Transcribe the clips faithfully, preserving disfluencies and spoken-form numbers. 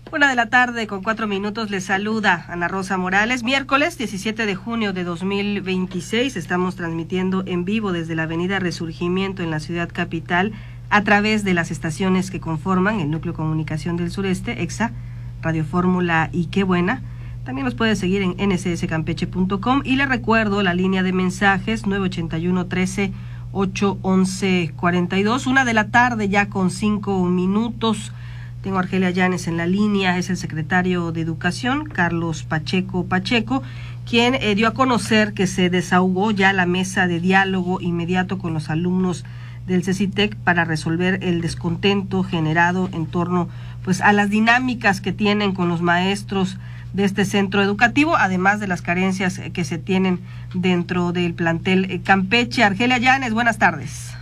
Una de la tarde con cuatro minutos les saluda Ana Rosa Morales. Miércoles diecisiete de junio de dos mil veintiséis estamos transmitiendo en vivo desde la avenida Resurgimiento en la ciudad capital a través de las estaciones que conforman el Núcleo Comunicación del Sureste, EXA, Radio Fórmula y Qué Buena. También nos puede seguir en ene ese ese campeche punto com y le recuerdo la línea de mensajes nueve ochenta y uno, trece, ocho, once, cuarenta y dos. Una de la tarde ya con cinco minutos. Tengo a Argelia Llanes en la línea, es el secretario de Educación, Carlos Pacheco Pacheco, quien eh, dio a conocer que se desahogó ya la mesa de diálogo inmediato con los alumnos del CECITEC para resolver el descontento generado en torno pues a las dinámicas que tienen con los maestros de este centro educativo, además de las carencias que se tienen dentro del plantel Campeche. Argelia Llanes, buenas tardes.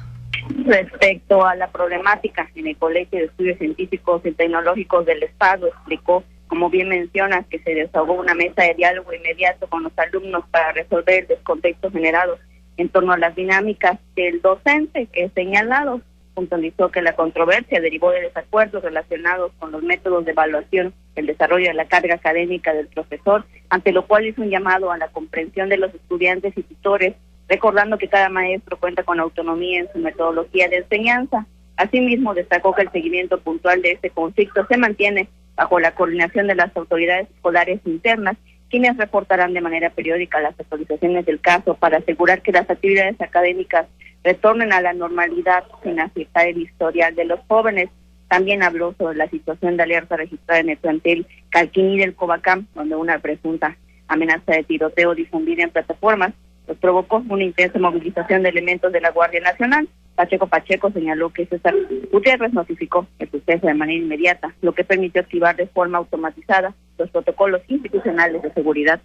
Respecto a la problemática en el Colegio de Estudios Científicos y Tecnológicos del Estado, explicó, como bien mencionas, que se desahogó una mesa de diálogo inmediato con los alumnos para resolver el descontexto generado en torno a las dinámicas del docente que he señalado. Puntualizó que la controversia derivó de desacuerdos relacionados con los métodos de evaluación, el desarrollo de la carga académica del profesor, ante lo cual hizo un llamado a la comprensión de los estudiantes y tutores, recordando que cada maestro cuenta con autonomía en su metodología de enseñanza. Asimismo, destacó que el seguimiento puntual de este conflicto se mantiene bajo la coordinación de las autoridades escolares internas, quienes reportarán de manera periódica las actualizaciones del caso para asegurar que las actividades académicas retornen a la normalidad sin afectar el historial de los jóvenes. También habló sobre la situación de alerta registrada en el plantel Calquiní del Covacam, donde una presunta amenaza de tiroteo difundida en plataformas pues provocó una intensa movilización de elementos de la Guardia Nacional. Pacheco Pacheco señaló que César Gutiérrez notificó el suceso de manera inmediata, lo que permitió activar de forma automatizada los protocolos institucionales de seguridad.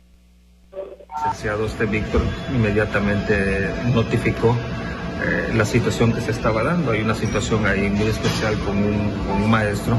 Licenciado este Víctor inmediatamente notificó eh, la situación que se estaba dando. Hay una situación ahí muy especial con un, con un maestro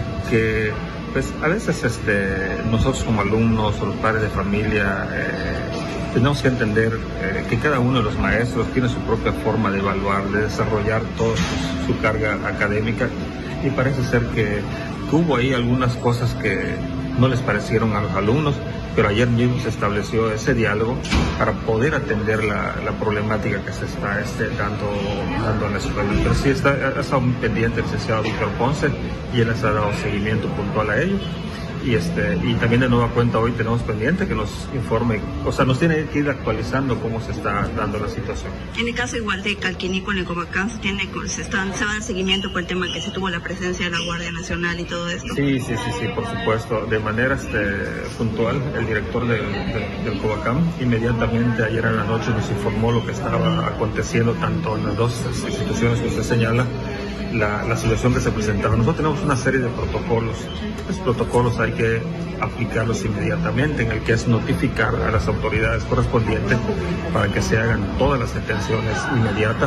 que pues a veces este, nosotros como alumnos o los padres de familia eh, tenemos que entender eh, que cada uno de los maestros tiene su propia forma de evaluar, de desarrollar toda su, su carga académica, y parece ser que, que hubo ahí algunas cosas que no les parecieron a los alumnos, pero ayer mismo se estableció ese diálogo para poder atender la, la problemática que se está este, dando, dando en la escuela. Pero sí está, ha estado muy pendiente el licenciado Víctor Ponce y él les ha dado seguimiento puntual a ello. Y, este, y también de nueva cuenta hoy tenemos pendiente que nos informe, o sea, nos tiene que ir actualizando cómo se está dando la situación. En el caso igual de Calquiní con el Covacam, se, tiene, se, están, se va a dar seguimiento por el tema que se tuvo la presencia de la Guardia Nacional y todo esto. Sí, sí, sí, sí, por supuesto. De manera este, puntual, el director del, del, del Covacam inmediatamente ayer en la noche nos informó lo que estaba aconteciendo tanto en las dos instituciones que usted señala. La, la situación que se presentaba. Nosotros tenemos una serie de protocolos. Los protocolos hay que aplicarlos inmediatamente, en el que es notificar a las autoridades correspondientes para que se hagan todas las detenciones inmediatas,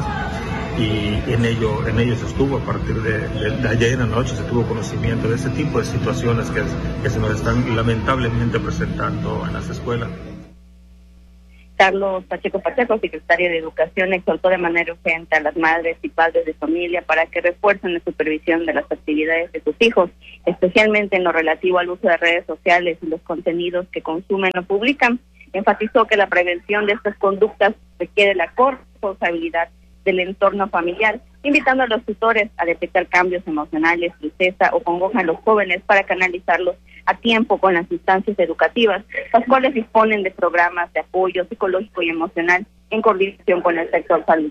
y en ello en ello se estuvo a partir de, de, de ayer en la noche, se tuvo conocimiento de ese tipo de situaciones que, que se nos están lamentablemente presentando en las escuelas. Carlos Pacheco Pacheco, secretario de Educación, exhortó de manera urgente a las madres y padres de familia para que refuercen la supervisión de las actividades de sus hijos, especialmente en lo relativo al uso de redes sociales y los contenidos que consumen o publican. Enfatizó que la prevención de estas conductas requiere la corresponsabilidad del entorno familiar, invitando a los tutores a detectar cambios emocionales, tristeza o congoja en los jóvenes para canalizarlos a tiempo con las instancias educativas, las cuales disponen de programas de apoyo psicológico y emocional en coordinación con el sector salud.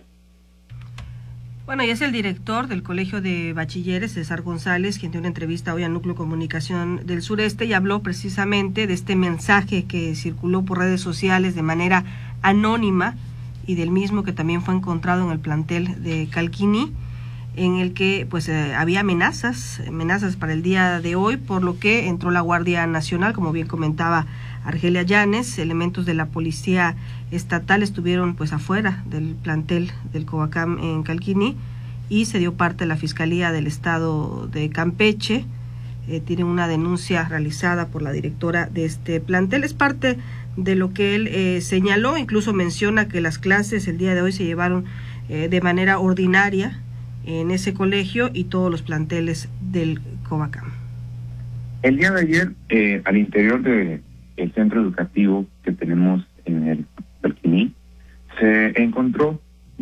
Bueno, y es el director del Colegio de Bachilleres, César González, quien dio una entrevista hoy al Núcleo Comunicación del Sureste y habló precisamente de este mensaje que circuló por redes sociales de manera anónima y del mismo que también fue encontrado en el plantel de Calquiní, en el que pues eh, había amenazas, amenazas para el día de hoy, por lo que entró la Guardia Nacional, como bien comentaba Argelia Llanes. Elementos de la Policía Estatal estuvieron pues afuera del plantel del Covacam en Calquiní y se dio parte a la Fiscalía del Estado de Campeche. Eh, tiene una denuncia realizada por la directora de este plantel. Es parte de lo que él eh, señaló, incluso menciona que las clases el día de hoy se llevaron eh, de manera ordinaria en ese colegio y todos los planteles del Covacam. El día de ayer, eh, al interior del centro educativo que tenemos en el Calquiní, se encontró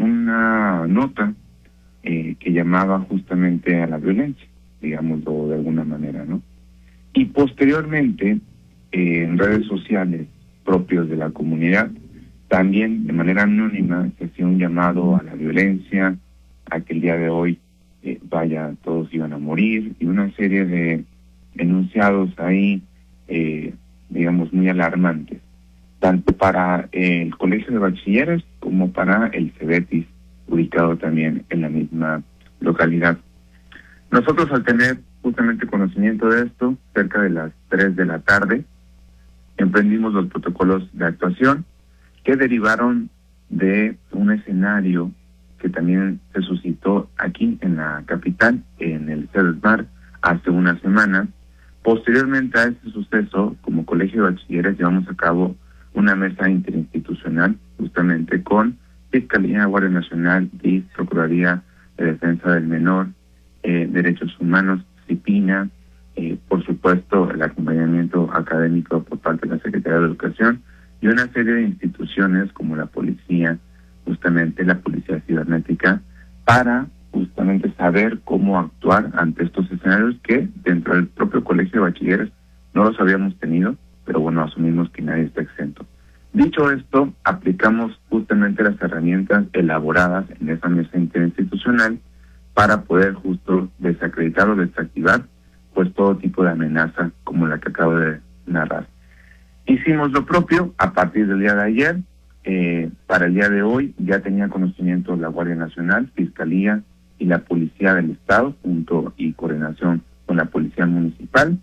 una nota eh, que llamaba justamente a la violencia, digámoslo de alguna manera, ¿no? Y posteriormente, eh, en redes sociales propios de la comunidad, también de manera anónima se hacía un llamado a la violencia, a que el día de hoy, eh, vaya, todos iban a morir, y una serie de enunciados ahí, eh, digamos, muy alarmantes, tanto para el Colegio de Bachilleres como para el Cebetis, ubicado también en la misma localidad. Nosotros, al tener justamente conocimiento de esto, cerca de las tres de la tarde, emprendimos los protocolos de actuación que derivaron de un escenario que también se suscitó aquí en la capital, en el CEDESMAR, hace unas semanas. Posteriormente a este suceso, como Colegio de Bachilleres, llevamos a cabo una mesa interinstitucional, justamente con Fiscalía, Guardia Nacional, D I F, Procuraduría de Defensa del Menor, eh, Derechos Humanos, CIPINA, eh, por supuesto el acompañamiento académico por parte de la Secretaría de Educación, y una serie de instituciones como la policía, justamente la policía cibernética, para justamente saber cómo actuar ante estos escenarios que dentro del propio Colegio de Bachilleres no los habíamos tenido, pero bueno, asumimos que nadie está exento. Dicho esto, aplicamos justamente las herramientas elaboradas en esa mesa interinstitucional para poder justo desacreditar o desactivar pues todo tipo de amenaza como la que acabo de narrar. Hicimos lo propio a partir del día de ayer. Eh, para el día de hoy ya tenía conocimiento la Guardia Nacional, Fiscalía y la Policía del Estado, junto y coordinación con la Policía Municipal.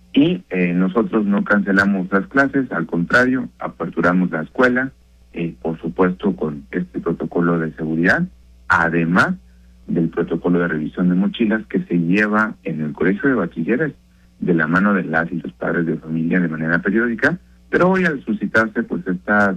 Y eh, nosotros no cancelamos las clases, al contrario, aperturamos la escuela, eh, por supuesto con este protocolo de seguridad, además del protocolo de revisión de mochilas que se lleva en el Colegio de Bachilleres de la mano de las y los padres de familia de manera periódica. Pero hoy, al suscitarse pues estas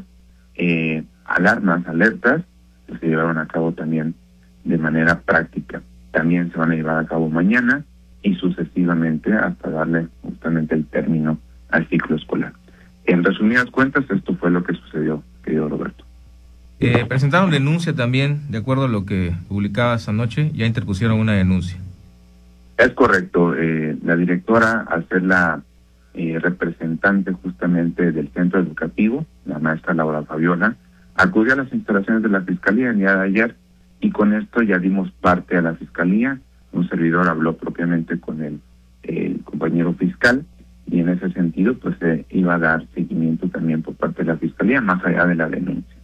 eh, alarmas, alertas, pues, se llevaron a cabo también de manera práctica. También se van a llevar a cabo mañana y sucesivamente hasta darle justamente el término al ciclo escolar. En resumidas cuentas, esto fue lo que sucedió, querido Roberto. Eh, presentaron denuncia también, de acuerdo a lo que publicabas anoche, ya interpusieron una denuncia. Es correcto. Eh, la directora, al ser la eh, representante justamente del centro educativo, la maestra Laura Fabiola, acudió a las instalaciones de la Fiscalía el día de ayer, y con esto ya dimos parte a la Fiscalía. Un servidor habló propiamente con el, el compañero fiscal, y en ese sentido pues se eh, iba a dar seguimiento también por parte de la Fiscalía, más allá de la denuncia.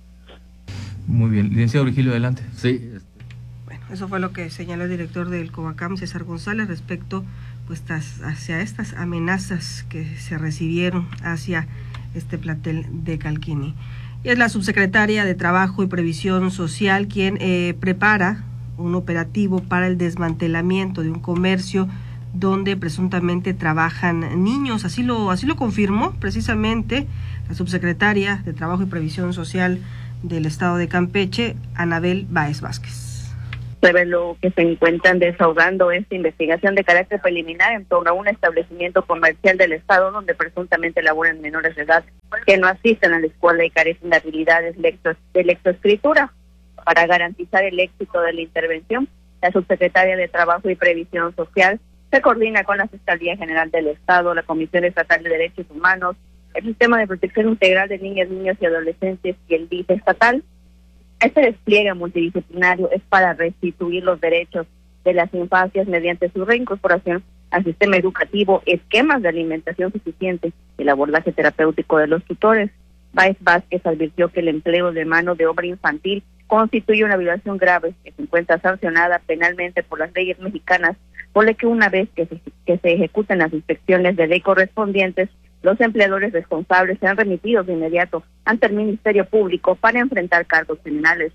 Muy bien. Licenciado Virgilio, adelante. Sí. Bueno, eso fue lo que señaló el director del COBACAM, César González, respecto pues hacia estas amenazas que se recibieron hacia este plantel de Calquiní. Y es la subsecretaria de Trabajo y Previsión Social quien eh, prepara un operativo para el desmantelamiento de un comercio donde presuntamente trabajan niños. Así lo, así lo confirmó precisamente la subsecretaria de Trabajo y Previsión Social del Estado de Campeche, Anabel Báez Vázquez. Reveló que se encuentran desahogando esta investigación de carácter preliminar en torno a un establecimiento comercial del Estado donde presuntamente laboran menores de edad que no asisten a la escuela y carecen de habilidades de lectoescritura. Para garantizar el éxito de la intervención, la subsecretaria de Trabajo y Previsión Social se coordina con la Fiscalía General del Estado, la Comisión Estatal de Derechos Humanos, el Sistema de Protección Integral de Niñas, Niños y Adolescentes y el D I F estatal. Este despliegue multidisciplinario es para restituir los derechos de las infancias mediante su reincorporación al sistema educativo, esquemas de alimentación suficiente y el abordaje terapéutico de los tutores. Báez Vázquez advirtió que el empleo de mano de obra infantil constituye una violación grave que se encuentra sancionada penalmente por las leyes mexicanas, por lo que una vez que se, que se ejecuten las inspecciones de ley correspondientes, los empleadores responsables serán remitidos de inmediato ante el Ministerio Público para enfrentar cargos criminales.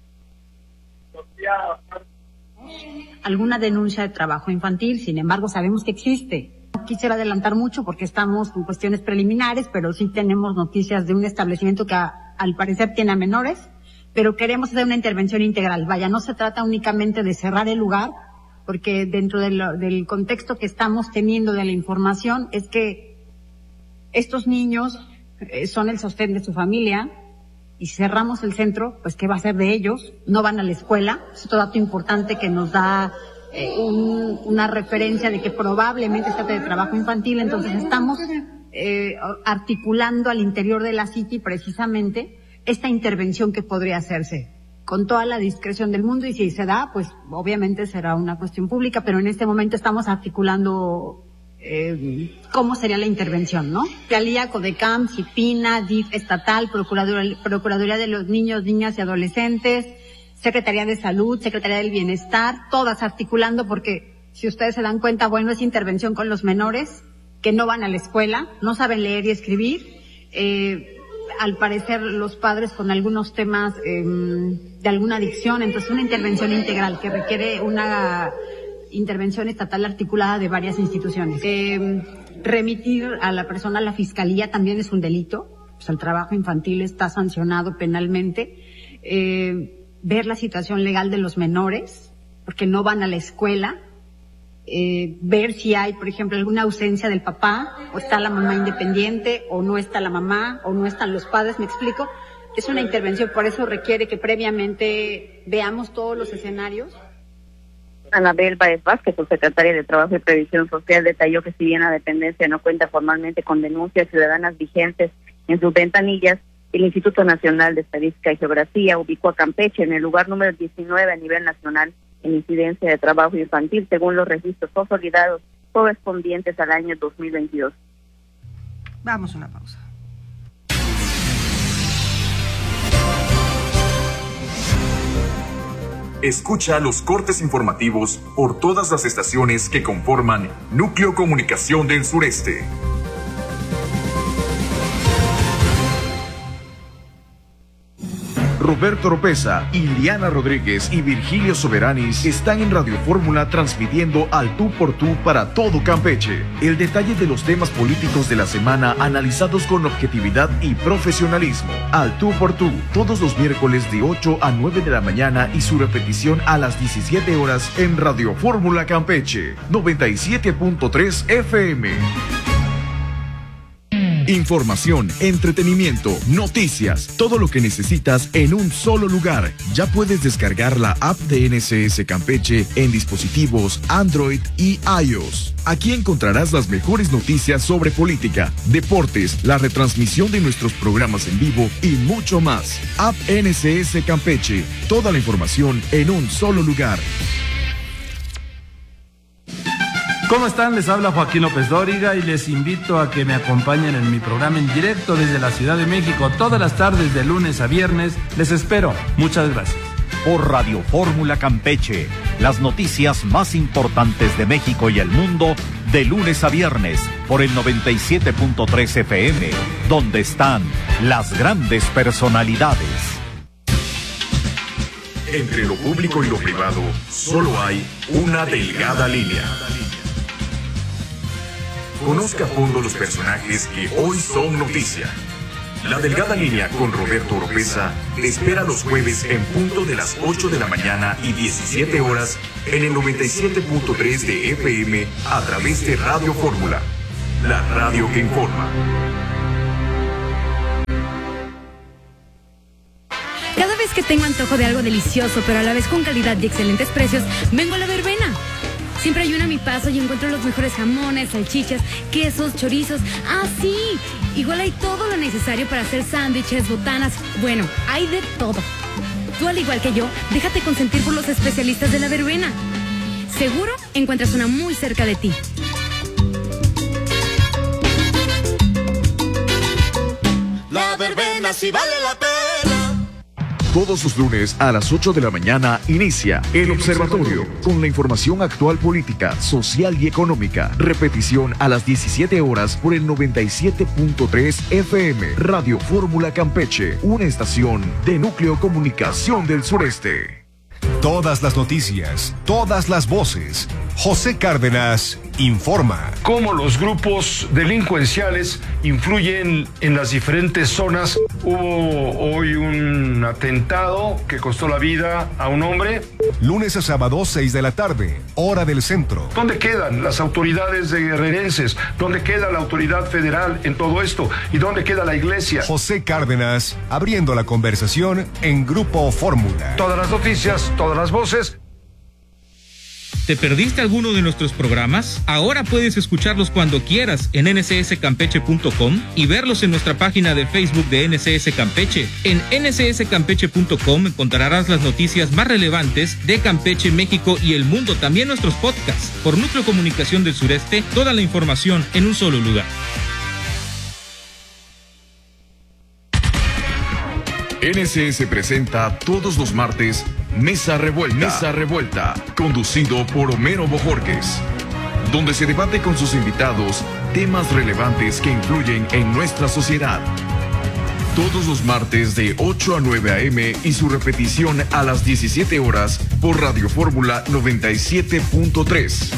Alguna denuncia de trabajo infantil, sin embargo, sabemos que existe. No quisiera adelantar mucho porque estamos con cuestiones preliminares, pero sí tenemos noticias de un establecimiento que a, al parecer tiene a menores, pero queremos hacer una intervención integral. Vaya, no se trata únicamente de cerrar el lugar, porque dentro de lo, del contexto que estamos teniendo de la información es que estos niños eh, son el sostén de su familia, y si cerramos el centro, pues ¿qué va a ser de ellos? No van a la escuela. Es otro dato importante que nos da eh, un, una referencia de que probablemente se trate de trabajo infantil. Entonces estamos eh, articulando al interior de la City precisamente esta intervención que podría hacerse con toda la discreción del mundo, y si se da, pues obviamente será una cuestión pública, pero en este momento estamos articulando Eh, cómo sería la intervención, ¿no? Fiscalía, Codecam, CIPINA, D I F estatal, Procuraduría, Procuraduría de los Niños, Niñas y Adolescentes, Secretaría de Salud, Secretaría del Bienestar, todas articulando, porque si ustedes se dan cuenta, bueno, es intervención con los menores que no van a la escuela, no saben leer y escribir, eh, al parecer los padres con algunos temas eh, de alguna adicción, entonces una intervención integral que requiere una intervención estatal articulada de varias instituciones. Eh, remitir a la persona a la fiscalía también es un delito, pues el trabajo infantil está sancionado penalmente. Eh, ver la situación legal de los menores, porque no van a la escuela. Eh, ver si hay, por ejemplo, alguna ausencia del papá, o está la mamá independiente, o no está la mamá, o no están los padres, ¿me explico? Es una intervención, por eso requiere que previamente veamos todos los escenarios. Anabel Baez Vázquez, subsecretaria de Trabajo y Previsión Social, detalló que si bien la dependencia no cuenta formalmente con denuncias ciudadanas vigentes en sus ventanillas, el Instituto Nacional de Estadística y Geografía ubicó a Campeche en el lugar número diecinueve a nivel nacional en incidencia de trabajo infantil, según los registros consolidados correspondientes al año dos mil veintidós. Vamos a una pausa. Escucha los cortes informativos por todas las estaciones que conforman Núcleo Comunicación del Sureste. Roberto Oropesa, Iliana Rodríguez y Virgilio Soberanis están en Radio Fórmula transmitiendo al tú por tú para todo Campeche. El detalle de los temas políticos de la semana analizados con objetividad y profesionalismo. Al tú por tú, todos los miércoles de ocho a nueve de la mañana y su repetición a las diecisiete horas en Radio Fórmula Campeche, noventa y siete punto tres F M. Información, entretenimiento, noticias, todo lo que necesitas en un solo lugar. Ya puedes descargar la app de N S S Campeche en dispositivos Android y iOS. Aquí encontrarás las mejores noticias sobre política, deportes, la retransmisión de nuestros programas en vivo y mucho más. App N S S Campeche, toda la información en un solo lugar. ¿Cómo están? Les habla Joaquín López Dóriga y les invito a que me acompañen en mi programa en directo desde la Ciudad de México todas las tardes de lunes a viernes. Les espero. Muchas gracias. Por Radio Fórmula Campeche, las noticias más importantes de México y el mundo de lunes a viernes por el noventa y siete punto tres F M, donde están las grandes personalidades. Entre lo público y lo privado, solo hay una delgada línea. Conozca a fondo los personajes que hoy son noticia. La delgada línea con Roberto Oropesa te espera los jueves en punto de las ocho de la mañana y diecisiete horas en el noventa y siete punto tres de F M a través de Radio Fórmula, la radio que informa. Cada vez que tengo antojo de algo delicioso, pero a la vez con calidad y excelentes precios, vengo a La Verbena. Siempre hay una a mi paso y encuentro los mejores jamones, salchichas, quesos, chorizos. ¡Ah, sí! Igual hay todo lo necesario para hacer sándwiches, botanas. Bueno, hay de todo. Tú, al igual que yo, déjate consentir por los especialistas de La Verbena. Seguro encuentras una muy cerca de ti. La Verbena sí vale la pena. Todos los lunes a las ocho de la mañana inicia El Observatorio con la información actual política, social y económica. Repetición a las diecisiete horas por el noventa y siete punto tres F M. Radio Fórmula Campeche, una estación de Núcleo Comunicación del Sureste. Todas las noticias, todas las voces. José Cárdenas informa. Cómo los grupos delincuenciales influyen en las diferentes zonas. Hubo hoy un atentado que costó la vida a un hombre. Lunes a sábado, seis de la tarde, hora del centro. ¿Dónde quedan las autoridades de guerrerenses? ¿Dónde queda la autoridad federal en todo esto? ¿Y dónde queda la iglesia? José Cárdenas, abriendo la conversación en Grupo Fórmula. Todas las noticias, todas las voces. ¿Te perdiste alguno de nuestros programas? Ahora puedes escucharlos cuando quieras en ene ce ese campeche punto com y verlos en nuestra página de Facebook de N C S Campeche. En ene ce ese campeche punto com encontrarás las noticias más relevantes de Campeche, México y el mundo. También nuestros podcasts. Por Núcleo Comunicación del Sureste, toda la información en un solo lugar. N C S presenta todos los martes Mesa Revuelta, Mesa Revuelta, conducido por Homero Bojorquez, donde se debate con sus invitados temas relevantes que influyen en nuestra sociedad. Todos los martes de ocho a nueve a eme y su repetición a las diecisiete horas por Radio Fórmula noventa y siete punto tres.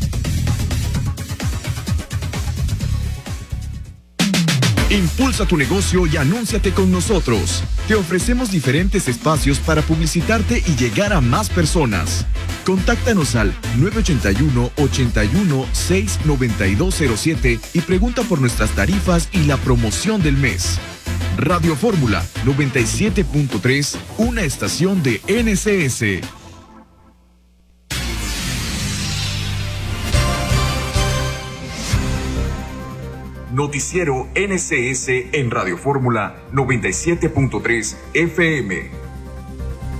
Impulsa tu negocio y anúnciate con nosotros. Te ofrecemos diferentes espacios para publicitarte y llegar a más personas. Contáctanos al nueve ocho uno, ocho uno, seis, nueve dos cero siete y pregunta por nuestras tarifas y la promoción del mes. Radio Fórmula noventa y siete punto tres, una estación de N C S. Noticiero N C S en Radio Fórmula noventa y siete punto tres F M.